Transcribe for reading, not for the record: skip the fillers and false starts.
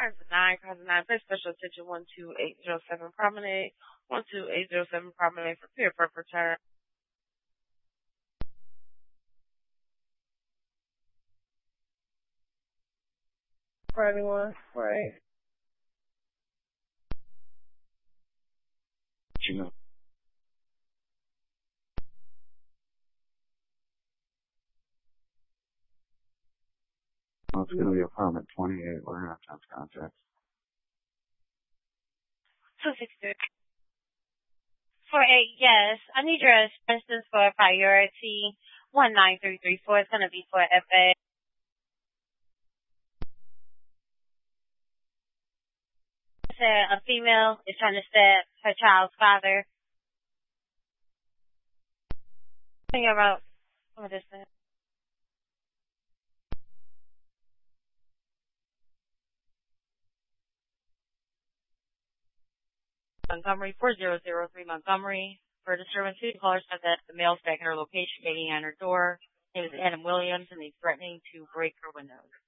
Cars of 9, pay special attention 12807 Promenade, 12807 Promenade for peer prep return. For anyone, right? You know, it's going to be apartment 28. We're going to have to have contact. 263. For a yes, I need your assistance for priority 19334. It's going to be for FA. A female is trying to stab her child's father. About what is that? Montgomery 4003 Montgomery. For disturbance, the caller said that the male's back at her location, banging on her door. His name is Adam Williams, and he's threatening to break her windows.